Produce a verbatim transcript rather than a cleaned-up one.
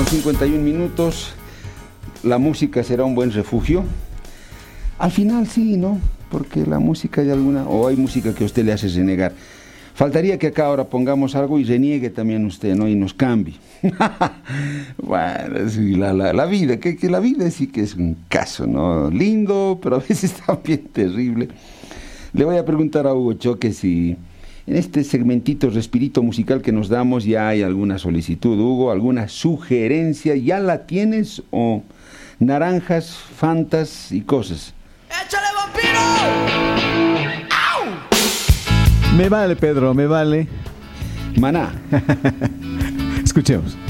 cincuenta y un minutos. La música será un buen refugio. Al final sí, ¿no? Porque la música hay alguna... O hay música que a usted le hace renegar. Faltaría que acá ahora pongamos algo y reniegue también usted, ¿no? Y nos cambie. Bueno, sí, la, la, la vida, que, que la vida sí que es un caso, ¿no? Lindo, pero a veces también terrible. Le voy a preguntar a Hugo Choque si en este segmentito respirito musical que nos damos ya hay alguna solicitud, Hugo, alguna sugerencia. ¿Ya la tienes o naranjas, fantas y cosas? ¡Échale, vampiro! ¡Au! Me vale, Pedro, me vale. Maná. Escuchemos.